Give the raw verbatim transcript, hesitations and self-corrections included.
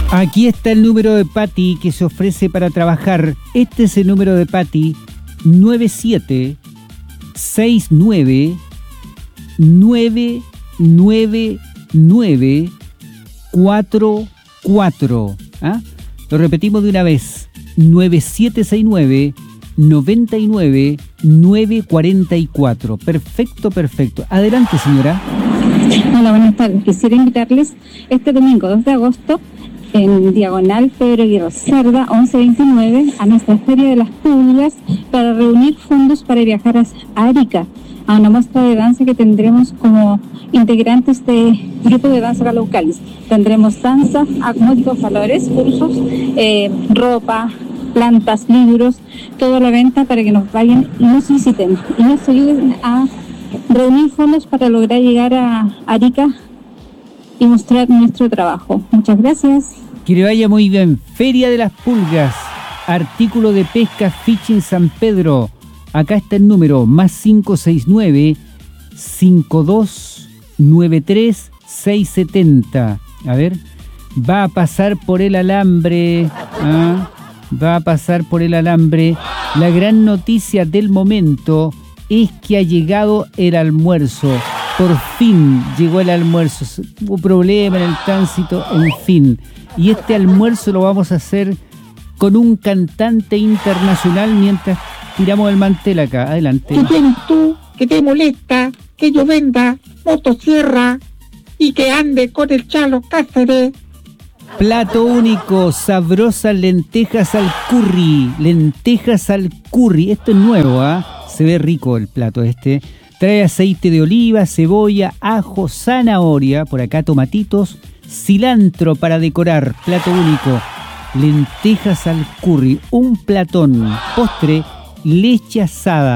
Aquí está el número de Pati que se ofrece para trabajar. Este es el número de Pati: nueve siete seis nueve nueve nueve nueve cuatro cuatro. ¿Ah? Lo repetimos de una vez: nueve siete seis nueve nueve nueve nueve cuatro cuatro. Perfecto, perfecto. Adelante, señora. Hola, buenas tardes. Quisiera invitarles este domingo dos de agosto en Diagonal Pedro Aguirre Cerda, once veintinueve, a nuestra Feria de las Pulgas para reunir fondos para viajar a Arica, a una muestra de danza que tendremos como integrantes de grupo de danza Calaucalis. Tendremos danza a módicos valores, cursos, eh, ropa, plantas, libros, todo a la venta para que nos vayan y nos visiten y nos ayuden a reunir fondos para lograr llegar a Arica y mostrar nuestro trabajo. Muchas gracias. Que le vaya muy bien. Feria de las Pulgas, artículo de pesca Fishing San Pedro. Acá está el número: más cinco seis nueve cinco dos nueve tres seis siete cero. A ver, va a pasar por el alambre. ¿Ah? Va a pasar por el alambre. La gran noticia del momento es que ha llegado el almuerzo. Por fin llegó el almuerzo. Hubo problema en el tránsito, en fin. Y este almuerzo lo vamos a hacer con un cantante internacional mientras tiramos el mantel acá. Adelante. ¿Qué tienes tú que te molesta que yo venda motosierra y que ande con el Chalo Cáceres? Plato único, sabrosas lentejas al curry. Lentejas al curry. Esto es nuevo, ¿ah? ¿eh? Se ve rico el plato este. Trae aceite de oliva, cebolla, ajo, zanahoria, por acá tomatitos, cilantro para decorar. Plato único, lentejas al curry, un platón. Postre, leche asada.